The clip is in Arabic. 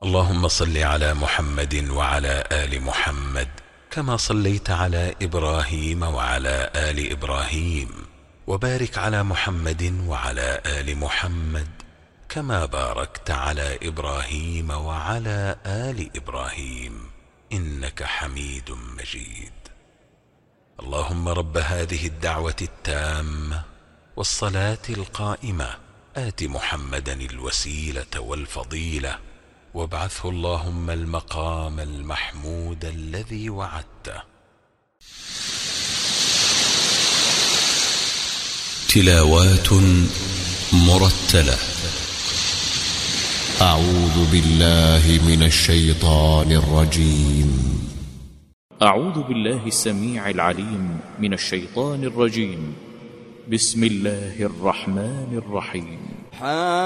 اللهم صل على محمد وعلى آل محمد كما صليت على إبراهيم وعلى آل إبراهيم، وبارك على محمد وعلى آل محمد كما باركت على إبراهيم وعلى آل إبراهيم إنك حميد مجيد. اللهم رب هذه الدعوة التامة والصلاة القائمة آت محمدا الوسيلة والفضيلة وابعثه اللهم المقام المحمود الذي وعدته. تلاوات مرتلة. أعوذ بالله من الشيطان الرجيم. أعوذ بالله السميع العليم من الشيطان الرجيم. بسم الله الرحمن الرحيم.